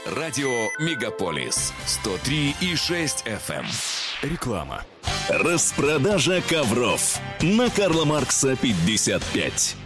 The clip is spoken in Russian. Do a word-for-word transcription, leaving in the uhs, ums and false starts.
Радио Мегаполис сто три и шесть эф эм. Реклама. Распродажа ковров на Карла Маркса пятьдесят пять.